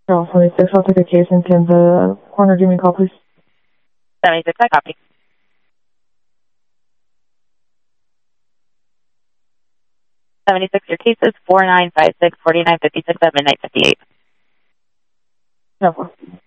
No, 76, I'll take a case into the corner. Give me a call, please. 76, I copy. 76, your case is 4956-4956 at midnight 58. No.